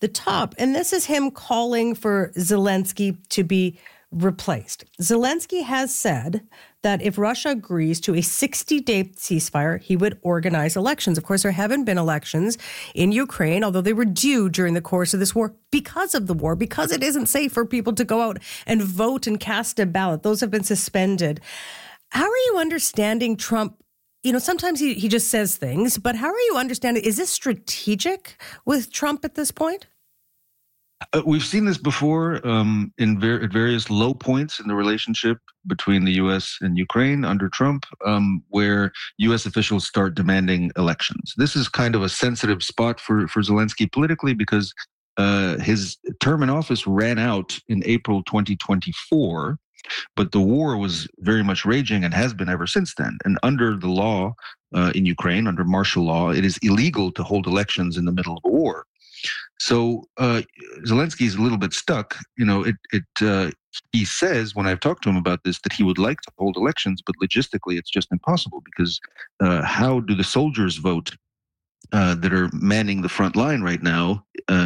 the top. And this is him calling for Zelensky to be replaced. Zelensky has said that if Russia agrees to a 60-day ceasefire, he would organize elections. Of course, there haven't been elections in Ukraine, although they were due during the course of this war because of the war, because it isn't safe for people to go out and vote and cast a ballot. Those have been suspended. How are you understanding Trump? You know, sometimes he just says things, but how are you understanding? Is this strategic with Trump at this point? We've seen this before at various low points in the relationship between the U.S. and Ukraine under Trump, where U.S. officials start demanding elections. This is kind of a sensitive spot for Zelensky politically because his term in office ran out in April 2024, but the war was very much raging and has been ever since then. And under the law in Ukraine, under martial law, it is illegal to hold elections in the middle of a war. So Zelensky is a little bit stuck. You know, he says when I've talked to him about this that he would like to hold elections, but logistically it's just impossible because how do the soldiers vote that are manning the front line right now?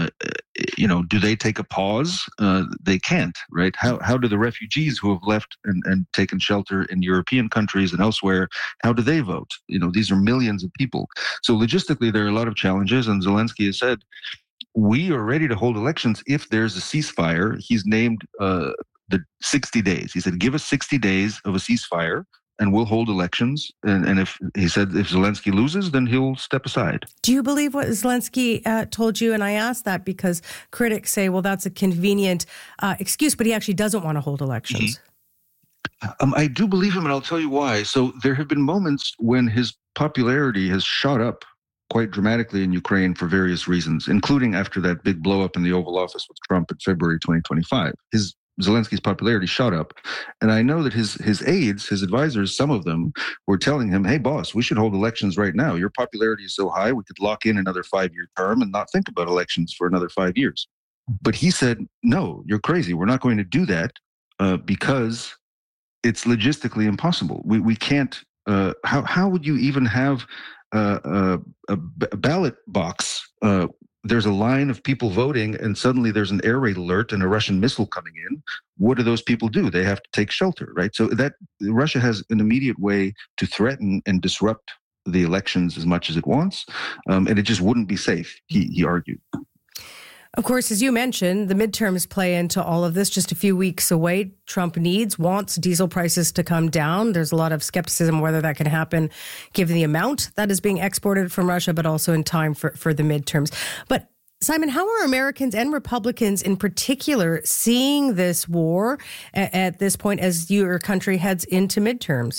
Do they take a pause? They can't, right? How do the refugees who have left and taken shelter in European countries and elsewhere, how do they vote? You know, these are millions of people. So logistically, there are a lot of challenges, and Zelensky has said, we are ready to hold elections if there's a ceasefire. He's named the 60 days. He said, give us 60 days of a ceasefire and we'll hold elections. And if Zelensky loses, then he'll step aside. Do you believe what Zelensky told you? And I ask that because critics say, well, that's a convenient excuse, but he actually doesn't want to hold elections. I do believe him, and I'll tell you why. So there have been moments when his popularity has shot up quite dramatically in Ukraine for various reasons, including after that big blow up in the Oval Office with Trump in February 2025. Zelensky's popularity shot up. And I know that his aides, his advisors, some of them were telling him, hey, boss, we should hold elections right now. Your popularity is so high, we could lock in another 5-year term and not think about elections for another 5 years. But he said, no, you're crazy. We're not going to do that because it's logistically impossible. We can't. How would you even have a ballot box? There's a line of people voting, and suddenly there's an air raid alert and a Russian missile coming in. What do those people do? They have to take shelter, right? So that Russia has an immediate way to threaten and disrupt the elections as much as it wants, and it just wouldn't be safe, he argued. Of course, as you mentioned, the midterms play into all of this just a few weeks away. Trump wants diesel prices to come down. There's a lot of skepticism whether that can happen given the amount that is being exported from Russia, but also in time for the midterms. But Simon, how are Americans and Republicans in particular seeing this war at this point as your country heads into midterms?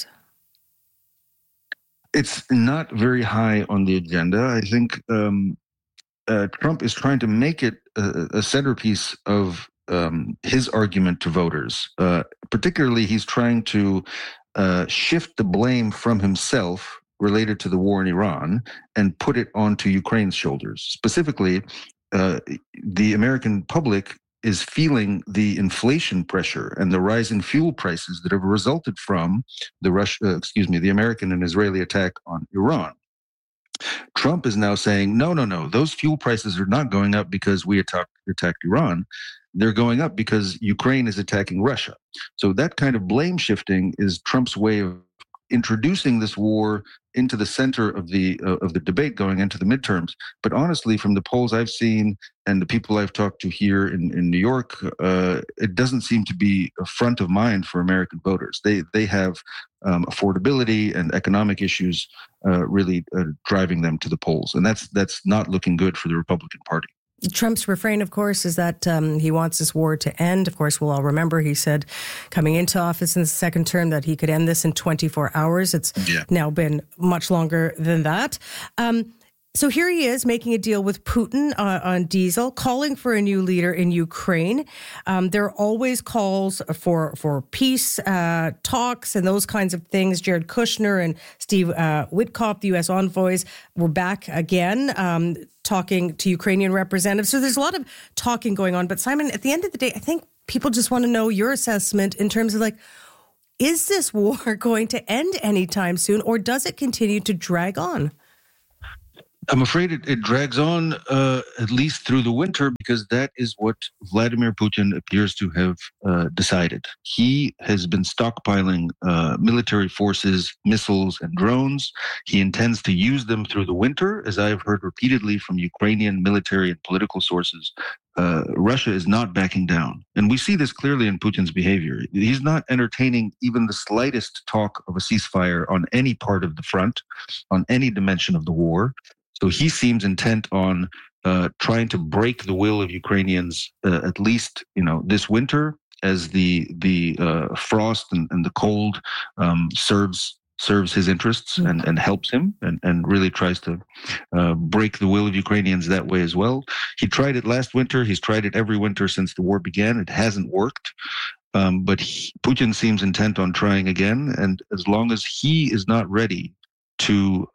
It's not very high on the agenda. I think Trump is trying to make it a centerpiece of his argument to voters. Particularly, he's trying to shift the blame from himself related to the war in Iran and put it onto Ukraine's shoulders. Specifically, the American public is feeling the inflation pressure and the rise in fuel prices that have resulted from the American and Israeli attack on Iran. Trump is now saying, no, those fuel prices are not going up because we attacked Iran. They're going up because Ukraine is attacking Russia. So that kind of blame shifting is Trump's way of introducing this war into the center of the debate going into the midterms. But honestly, from the polls I've seen and the people I've talked to here in New York, it doesn't seem to be a front of mind for American voters. They have affordability and economic issues really driving them to the polls, and that's not looking good for the Republican Party. Trump's refrain, of course, is that he wants this war to end. Of course, we'll all remember he said coming into office in the second term that he could end this in 24 hours. It's now been much longer than that. So here he is making a deal with Putin on diesel, calling for a new leader in Ukraine. There are always calls for peace talks and those kinds of things. Jared Kushner and Steve Witkoff, the U.S. envoys, were back again talking to Ukrainian representatives. So there's a lot of talking going on. But Simon, at the end of the day, I think people just want to know your assessment in terms of is this war going to end anytime soon, or does it continue to drag on? I'm afraid it drags on at least through the winter, because that is what Vladimir Putin appears to have decided. He has been stockpiling military forces, missiles, and drones. He intends to use them through the winter, as I have heard repeatedly from Ukrainian military and political sources. Russia is not backing down. And we see this clearly in Putin's behavior. He's not entertaining even the slightest talk of a ceasefire on any part of the front, on any dimension of the war. So he seems intent on trying to break the will of Ukrainians, at least this winter, as the frost and the cold serves his interests and helps him, and really tries to break the will of Ukrainians that way as well. He tried it last winter. He's tried it every winter since the war began. It hasn't worked. But Putin seems intent on trying again. And as long as he is not ready to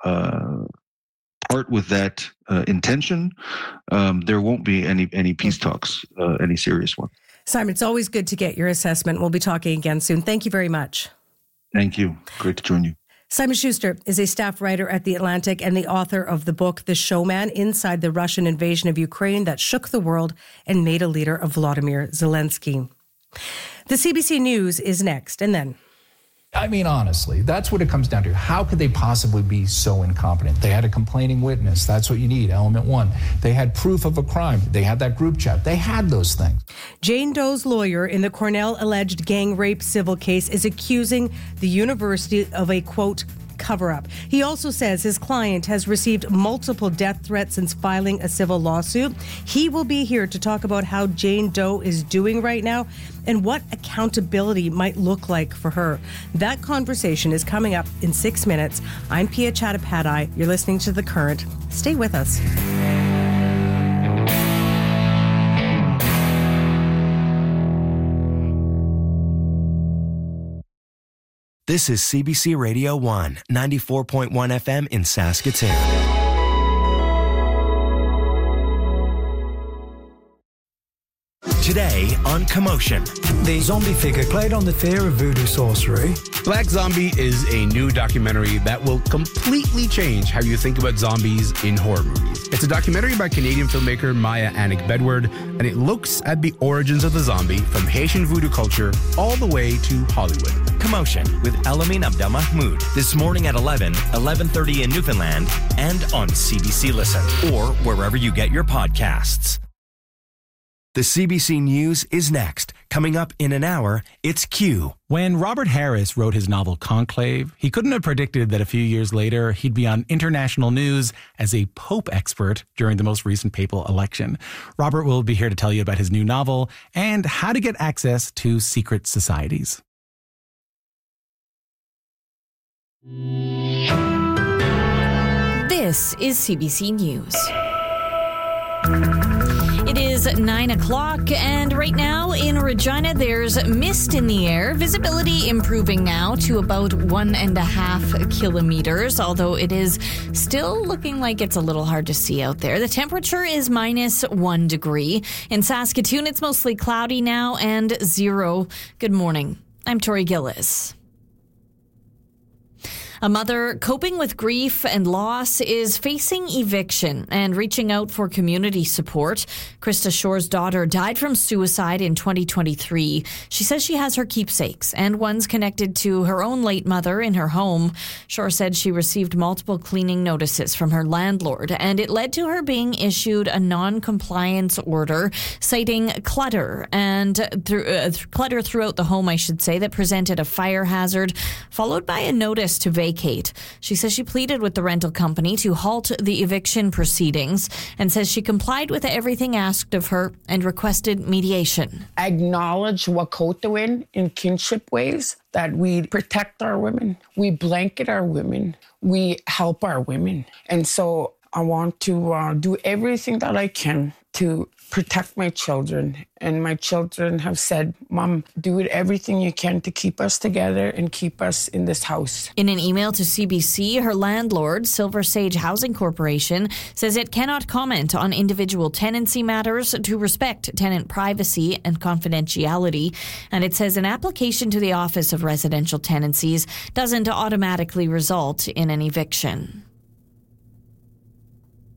part with that intention, there won't be any peace talks, any serious one. Simon, it's always good to get your assessment. We'll be talking again soon. Thank you very much. Thank you. Great to join you. Simon Schuster is a staff writer at The Atlantic and the author of the book, The Showman, Inside the Russian Invasion of Ukraine That Shook the World and Made a Leader of Volodymyr Zelensky. The CBC News is next, and then... I mean, honestly, that's what it comes down to. How could they possibly be so incompetent? They had a complaining witness. That's what you need, element one. They had proof of a crime. They had that group chat. They had those things. Jane Doe's lawyer in the Cornell alleged gang rape civil case is accusing the university of a, quote, cover-up. He also says his client has received multiple death threats since filing a civil lawsuit. He will be here to talk about how Jane Doe is doing right now and what accountability might look like for her. That conversation is coming up in 6 minutes. I'm Pia Chattopadhyay. You're listening to The Current. Stay with us. This is CBC Radio 1, 94.1 FM in Saskatoon. Today on Commotion. The zombie figure played on the fear of voodoo sorcery. Black Zombie is a new documentary that will completely change how you think about zombies in horror movies. It's a documentary by Canadian filmmaker Maya Annick-Bedward, and it looks at the origins of the zombie from Haitian voodoo culture all the way to Hollywood. Commotion with Elamin Abdelmahmoud this morning at 11:30 in Newfoundland, and on CBC Listen or wherever you get your podcasts. The CBC News is next. Coming up in an hour, it's Q. When Robert Harris wrote his novel Conclave, he couldn't have predicted that a few years later he'd be on international news as a Pope expert during the most recent papal election. Robert will be here to tell you about his new novel and how to get access to secret societies. This is CBC News. It is 9 o'clock, and right now in Regina, there's mist in the air. Visibility improving now to about 1.5 kilometers, although it is still looking like it's a little hard to see out there. The temperature is -1 degree. In Saskatoon, it's mostly cloudy now and 0. Good morning. I'm Tori Gillis. A mother coping with grief and loss is facing eviction and reaching out for community support. Krista Shore's daughter died from suicide in 2023. She says she has her keepsakes and ones connected to her own late mother in her home. Shore said she received multiple cleaning notices from her landlord, and it led to her being issued a non-compliance order citing clutter and clutter throughout the home, I should say, that presented a fire hazard, followed by a notice to vacate. She says she pleaded with the rental company to halt the eviction proceedings and says she complied with everything asked of her and requested mediation. Acknowledge Wahkohtowin in kinship ways, that we protect our women, we blanket our women, we help our women. And so I want to do everything that I can to protect my children. And my children have said, Mom, do everything you can to keep us together and keep us in this house. In an email to CBC, her landlord, Silver Sage Housing Corporation, says it cannot comment on individual tenancy matters to respect tenant privacy and confidentiality. And it says an application to the Office of Residential Tenancies doesn't automatically result in an eviction.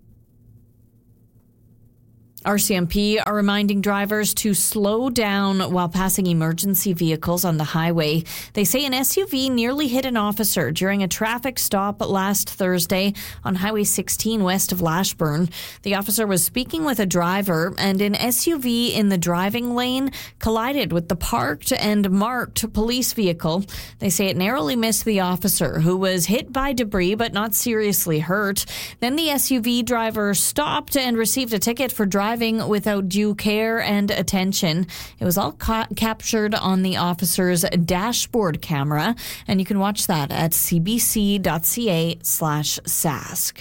RCMP are reminding drivers to slow down while passing emergency vehicles on the highway. They say an SUV nearly hit an officer during a traffic stop last Thursday on Highway 16 west of Lashburn. The officer was speaking with a driver, and an SUV in the driving lane collided with the parked and marked police vehicle. They say it narrowly missed the officer, who was hit by debris but not seriously hurt. Then the SUV driver stopped and received a ticket for driving without due care and attention. It was all captured on the officer's dashboard camera, and you can watch that at cbc.ca/sask.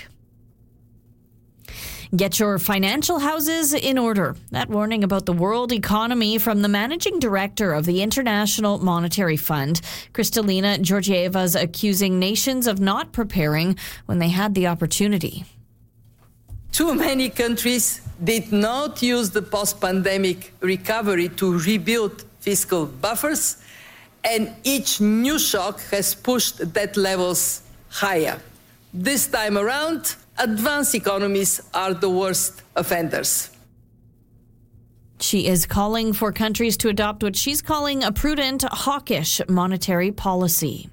Get your financial houses in order. That warning about the world economy from the managing director of the International Monetary Fund. Kristalina Georgieva is accusing nations of not preparing when they had the opportunity. Too many countries did not use the post-pandemic recovery to rebuild fiscal buffers, and each new shock has pushed debt levels higher. This time around, advanced economies are the worst offenders. She is calling for countries to adopt what she's calling a prudent, hawkish monetary policy.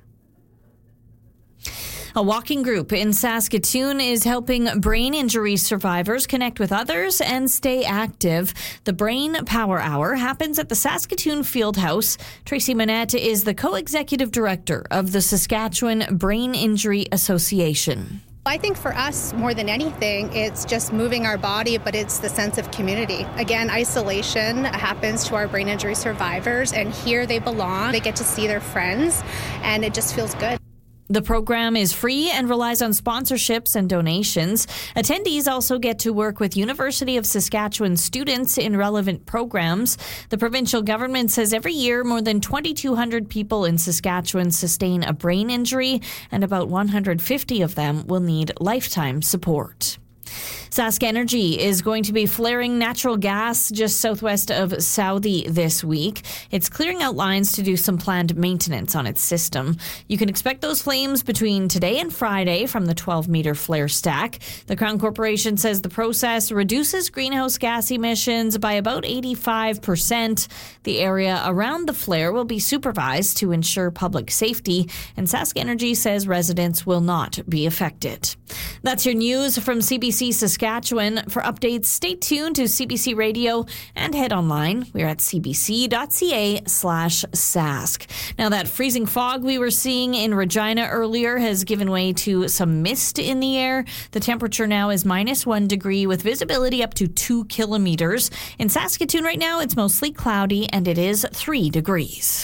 A walking group in Saskatoon is helping brain injury survivors connect with others and stay active. The Brain Power Hour happens at the Saskatoon Fieldhouse. Tracy Manette is the co-executive director of the Saskatchewan Brain Injury Association. I think for us, more than anything, it's just moving our body, but it's the sense of community. Again, isolation happens to our brain injury survivors, and here they belong. They get to see their friends, and it just feels good. The program is free and relies on sponsorships and donations. Attendees also get to work with University of Saskatchewan students in relevant programs. The provincial government says every year more than 2,200 people in Saskatchewan sustain a brain injury, and about 150 of them will need lifetime support. Sask Energy is going to be flaring natural gas just southwest of Southie this week. It's clearing out lines to do some planned maintenance on its system. You can expect those flames between today and Friday from the 12-meter flare stack. The Crown Corporation says the process reduces greenhouse gas emissions by about 85%. The area around the flare will be supervised to ensure public safety, and Sask Energy says residents will not be affected. That's your news from CBC Saskatchewan. For updates, stay tuned to CBC Radio and head online. We're at cbc.ca/sask. Now, that freezing fog we were seeing in Regina earlier has given way to some mist in the air. The temperature now is -1 degree with visibility up to 2 kilometers. In Saskatoon right now, it's mostly cloudy and it is 3 degrees.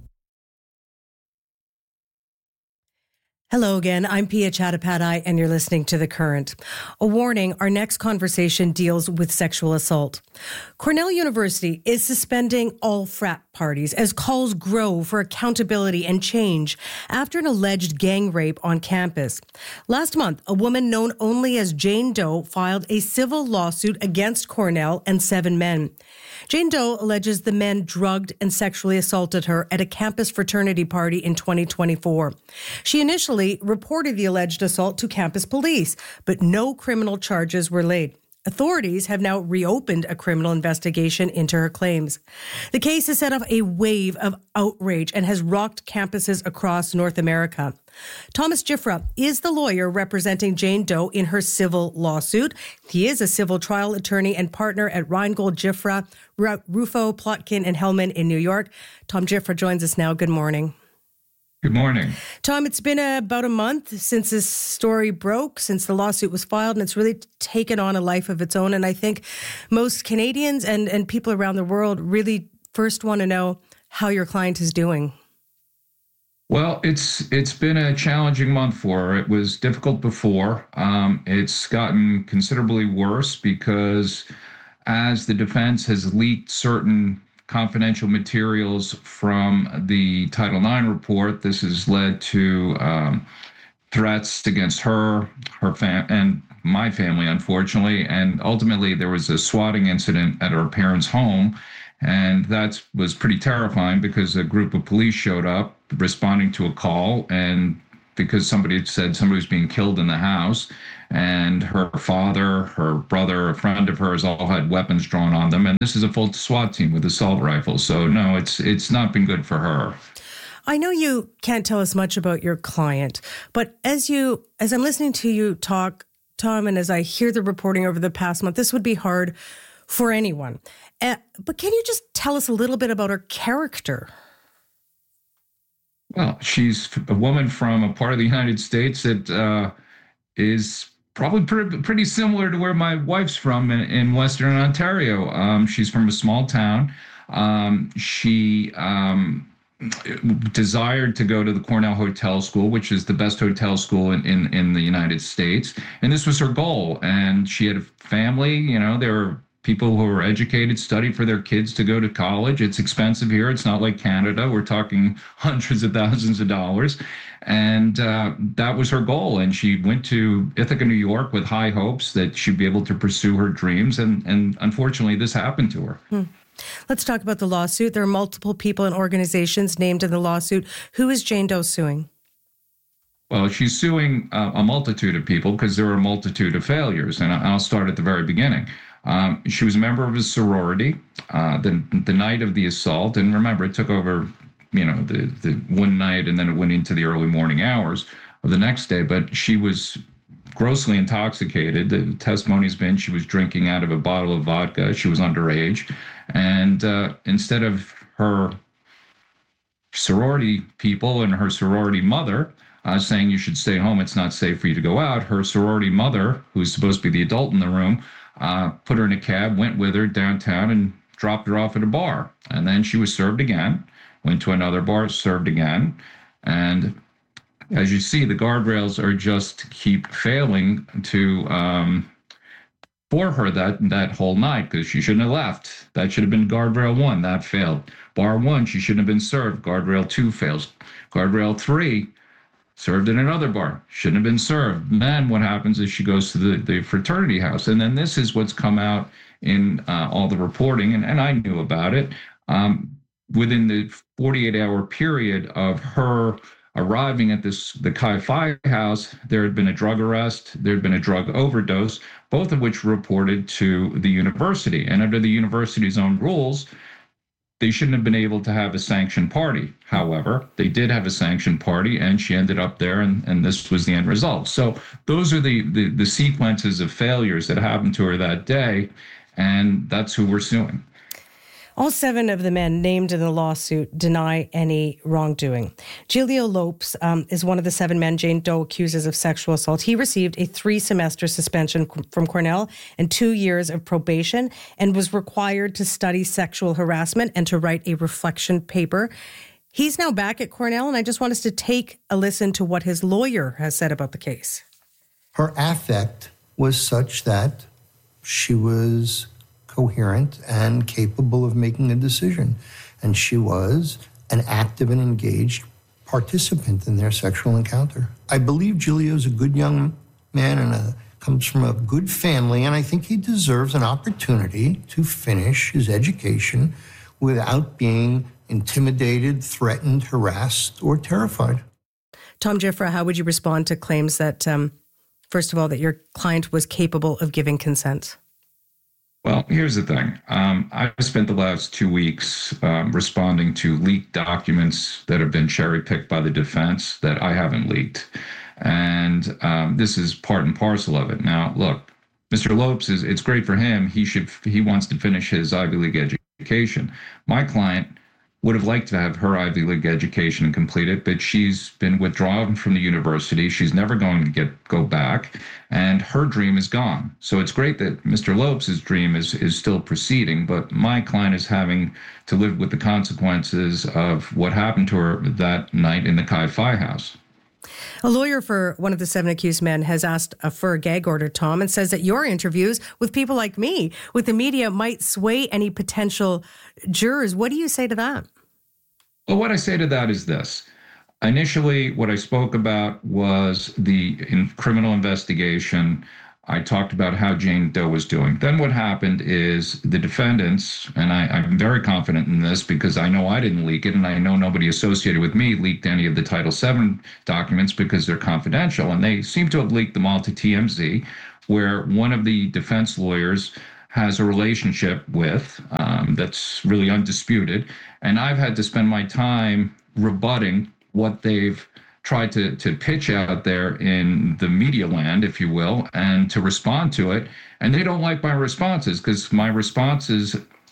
Hello again, I'm Pia Chattopadhyay and you're listening to The Current. A warning, our next conversation deals with sexual assault. Cornell University is suspending all frat parties as calls grow for accountability and change after an alleged gang rape on campus. Last month, a woman known only as Jane Doe filed a civil lawsuit against Cornell and 7 men. Jane Doe alleges the men drugged and sexually assaulted her at a campus fraternity party in 2024. She initially reported the alleged assault to campus police, but no criminal charges were laid. Authorities have now reopened a criminal investigation into her claims. The case has set off a wave of outrage and has rocked campuses across North America. Thomas Giffra is the lawyer representing Jane Doe in her civil lawsuit. He is a civil trial attorney and partner at Reingold Giffra, Rufo, Plotkin, and Hellman in New York. Tom Giffra joins us now. Good morning. Good morning. Tom, it's been about a month since this story broke, since the lawsuit was filed, and it's really taken on a life of its own. And I think most Canadians and people around the world really first want to know how your client is doing. Well, it's been a challenging month for her. It was difficult before. It's gotten considerably worse because as the defense has leaked certain confidential materials from the Title IX report, this has led to threats against her and my family, unfortunately. And ultimately, there was a swatting incident at her parents' home. And that was pretty terrifying because a group of police showed up responding to a call, and because somebody had said somebody was being killed in the house, and her father, her brother, a friend of hers all had weapons drawn on them. And this is a full SWAT team with assault rifles. So no, it's not been good for her. I know you can't tell us much about your client, but as I'm listening to you talk, Tom, and as I hear the reporting over the past month, this would be hard for anyone. But can you just tell us a little bit about her character? Well, she's a woman from a part of the United States that is probably pretty similar to where my wife's from in Western Ontario. She's from a small town. She desired to go to the Cornell Hotel School, which is the best hotel school in the United States. And this was her goal. And she had a family, there were people who are educated, study for their kids to go to college. It's expensive here. It's not like Canada. We're talking hundreds of thousands of dollars. And that was her goal. And she went to Ithaca, New York with high hopes that she'd be able to pursue her dreams. And unfortunately, this happened to her. Let's talk about the lawsuit. There are multiple people and organizations named in the lawsuit. Who is Jane Doe suing? Well, she's suing a multitude of people because there are a multitude of failures. And I'll start at the very beginning. She was a member of a sorority the night of the assault. And remember, it took over, the one night, and then it went into the early morning hours of the next day. But she was grossly intoxicated. The testimony's been she was drinking out of a bottle of vodka. She was underage. And instead of her sorority people and her sorority mother saying you should stay home, it's not safe for you to go out, her sorority mother, who's supposed to be the adult in the room, put her in a cab, went with her downtown, and dropped her off at a bar. And then she was served again, went to another bar, served again. And as you see, the guardrails are just keep failing to for her that whole night, because she shouldn't have left. That should have been guardrail 1. That failed. Bar 1, she shouldn't have been served. Guardrail 2 fails. Guardrail 3, served in another bar. Shouldn't have been served. And then what happens is she goes to the fraternity house. And then this is what's come out in all the reporting, and I knew about it. Within the 48-hour period of her arriving at the Chi Phi house, there had been a drug arrest, there had been a drug overdose, both of which were reported to the university. And under the university's own rules, they shouldn't have been able to have a sanctioned party. However, they did have a sanctioned party, and she ended up there, and this was the end result. So those are the sequences of failures that happened to her that day, and that's who we're suing. All 7 of the men named in the lawsuit deny any wrongdoing. Giulio Lopes is one of the 7 men Jane Doe accuses of sexual assault. He received a 3-semester suspension from Cornell and 2 years of probation, and was required to study sexual harassment and to write a reflection paper. He's now back at Cornell, and I just want us to take a listen to what his lawyer has said about the case. Her affect was such that she was coherent and capable of making a decision. And she was an active and engaged participant in their sexual encounter. I believe Giulio's a good young man and comes from a good family, and I think he deserves an opportunity to finish his education without being intimidated, threatened, harassed, or terrified. Tom Giuffre, how would you respond to claims that, first of all, that your client was capable of giving consent? Well, here's the thing. I've spent the last 2 weeks responding to leaked documents that have been cherry-picked by the defense that I haven't leaked. And this is part and parcel of it. Now, look, Mr. Lopes, it's great for him. He wants to finish his Ivy League education. My client would have liked to have her Ivy League education and complete it, but she's been withdrawn from the university. She's never going to go back, and her dream is gone. So it's great that Mr. Lopes' dream is still proceeding, but my client is having to live with the consequences of what happened to her that night in the Chi Phi house. A lawyer for one of the 7 accused men has asked for a gag order, Tom, and says that your interviews with people like me, with the media, might sway any potential jurors. What do you say to that? Well, what I say to that is this. Initially, what I spoke about was the criminal investigation I talked about how Jane Doe was doing. Then what happened is the defendants, and I'm very confident in this because I know I didn't leak it, and I know nobody associated with me leaked any of the Title VII documents because they're confidential, and they seem to have leaked them all to TMZ, where one of the defense lawyers has a relationship with that's really undisputed, and I've had to spend my time rebutting what they've tried to pitch out there in the media land, if you will, and to respond to it. And they don't like my responses because my responses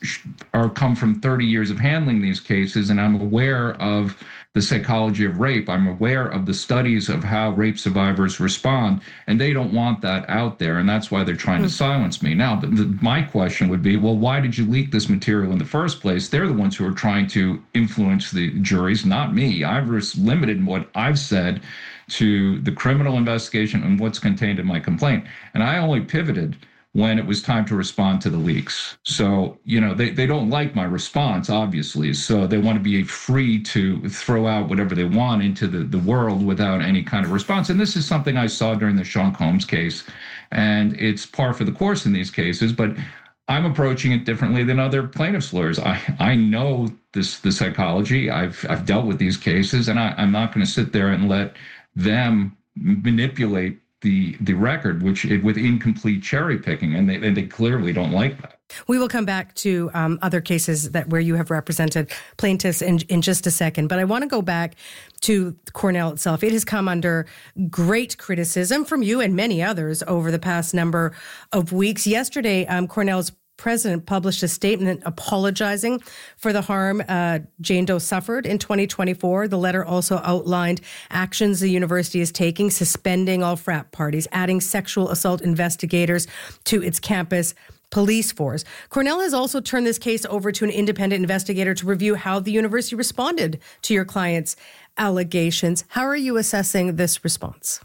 come from 30 years of handling these cases, and I'm aware of the psychology of rape. I'm aware of the studies of how rape survivors respond, and they don't want that out there, and that's why they're trying to silence me. Now, my question would be, well, why did you leak this material in the first place? They're the ones who are trying to influence the juries, not me. I've limited what I've said to the criminal investigation and what's contained in my complaint, and I only pivoted when it was time to respond to the leaks. So, they don't like my response, obviously. So they want to be free to throw out whatever they want into the world without any kind of response. And this is something I saw during the Sean Combs case. And it's par for the course in these cases, but I'm approaching it differently than other plaintiffs' lawyers. I know the psychology. I've dealt with these cases, and I'm not going to sit there and let them manipulate the record, with incomplete cherry picking, and they clearly don't like that. We will come back to other cases where you have represented plaintiffs in just a second, but I want to go back to Cornell itself. It has come under great criticism from you and many others over the past number of weeks. Yesterday, Cornell's president published a statement apologizing for the harm Jane Doe suffered in 2024. The letter also outlined actions the university is taking, suspending all frat parties, adding sexual assault investigators to its campus police force. Cornell has also turned this case over to an independent investigator to review how the university responded to your client's allegations. How are you assessing this response?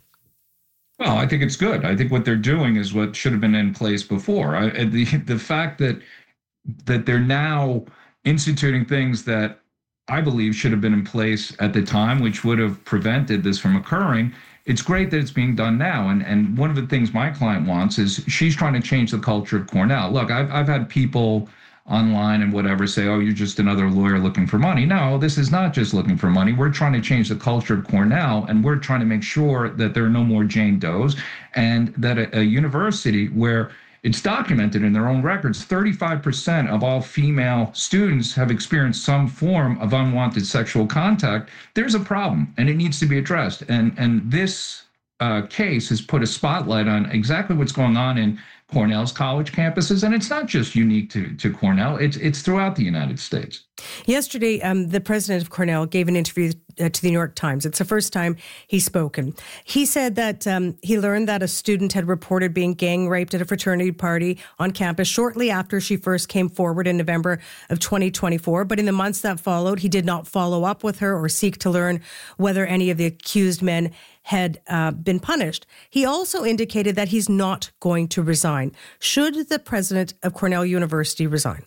Well, I think it's good. I think what they're doing is what should have been in place before. The fact that they're now instituting things that I believe should have been in place at the time, which would have prevented this from occurring, it's great that it's being done now. And one of the things my client wants is she's trying to change the culture of Cornell. Look, I've had people online and whatever say, oh, you're just another lawyer looking for money. No, this is not just looking for money. We're trying to change the culture of Cornell, and we're trying to make sure that there are no more Jane Does, and that a university where it's documented in their own records, 35% of all female students have experienced some form of unwanted sexual contact. There's a problem, and it needs to be addressed. And this case has put a spotlight on exactly what's going on in Cornell's college campuses, and it's not just unique to Cornell, it's throughout the United States. Yesterday, the president of Cornell gave an interview to the New York Times. It's the first time he's spoken. He said that he learned that a student had reported being gang raped at a fraternity party on campus shortly after she first came forward in November of 2024. But in the months that followed, he did not follow up with her or seek to learn whether any of the accused men had been punished. He also indicated that he's not going to resign. Should the president of Cornell University resign?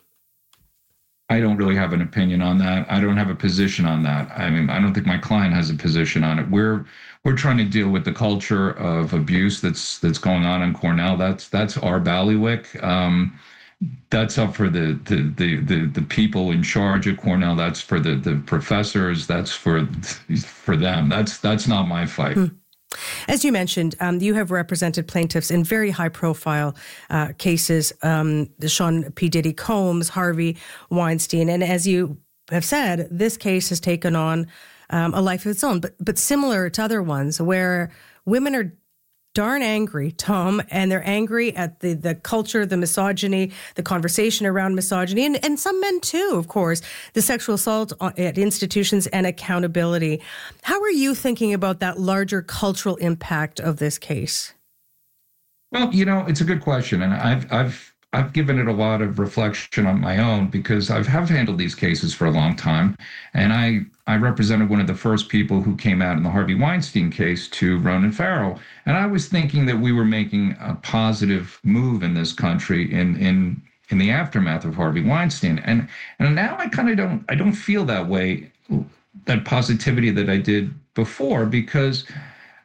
I don't really have an opinion on that. I don't have a position on that. I mean, I don't think my client has a position on it. We're trying to deal with the culture of abuse that's going on in Cornell. That's our bailiwick. That's up for the people in charge of Cornell. That's for the professors. That's for them. That's not my fight. As you mentioned, you have represented plaintiffs in very high-profile cases, Sean P. Diddy Combs, Harvey Weinstein. And as you have said, this case has taken on a life of its own, but similar to other ones where women are darn angry, Tom, and they're angry at the culture, the misogyny, the conversation around misogyny, and some men too, of course, the sexual assault at institutions and accountability. How are you thinking about that larger cultural impact of this case? Well, it's a good question, and I've given it a lot of reflection on my own because I have handled these cases for a long time, and I represented one of the first people who came out in the Harvey Weinstein case to Ronan Farrow, and I was thinking that we were making a positive move in this country in the aftermath of Harvey Weinstein, and now I kind of don't feel that way, that positivity that I did before, because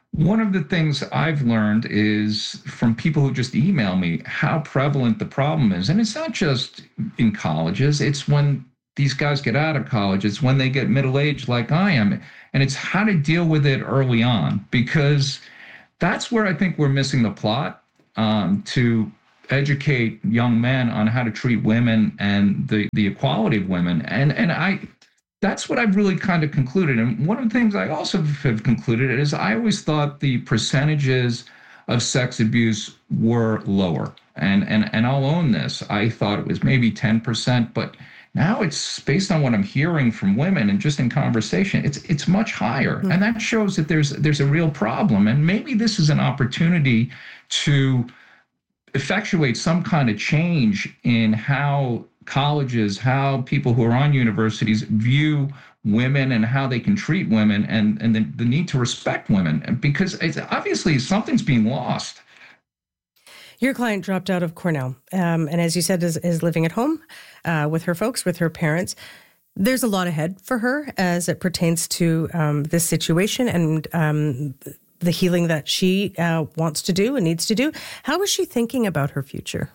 One of the things I've learned is from people who just email me how prevalent the problem is. And it's not just in colleges, it's when these guys get out of college, it's when they get middle-aged like I am. And it's how to deal with it early on, because that's where I think we're missing the plot, to educate young men on how to treat women and the equality of women. And that's what I've really kind of concluded. And one of the things I also have concluded is I always thought the percentages of sex abuse were lower. And I'll own this. I thought it was maybe 10%, but now it's based on what I'm hearing from women and just in conversation, it's much higher. Mm-hmm. And that shows that there's a real problem. And maybe this is an opportunity to effectuate some kind of change in how colleges, how people who are on universities view women and how they can treat women, and the need to respect women, because it's obviously something's being lost. Your client dropped out of Cornell, and as you said, is living at home with her folks, with her parents. There's a lot ahead for her as it pertains to this situation and the healing that she wants to do and needs to do. How is she thinking about her future?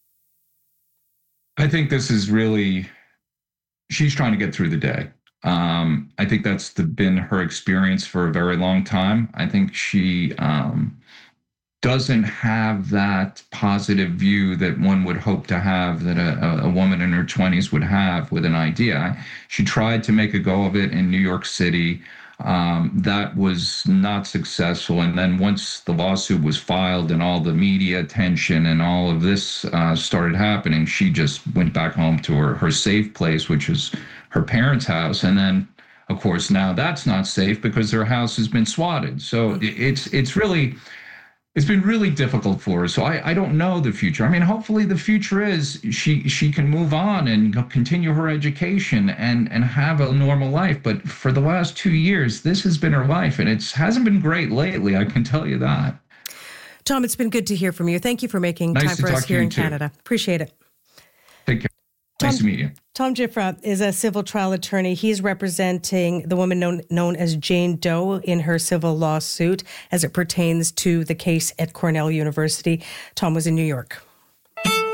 I think this is really, she's trying to get through the day. I think that's been her experience for a very long time. I think she doesn't have that positive view that one would hope to have, that a woman in her 20s would have with an idea. She tried to make a go of it in New York City. That was not successful. And then once the lawsuit was filed and all the media attention and all of this started happening, she just went back home to her safe place, which was her parents' house. And then, of course, now that's not safe because her house has been swatted. So it's been really difficult for her. So I don't know the future. I mean, hopefully the future is she can move on and continue her education and have a normal life. But for the last 2 years, this has been her life, and it hasn't been great lately, I can tell you that. Tom, it's been good to hear from you. Thank you for making time for us here in Canada. Appreciate it. Take care. Nice to meet you. Tom Giffra is a civil trial attorney. He's representing the woman known as Jane Doe in her civil lawsuit as it pertains to the case at Cornell University. Tom was in New York.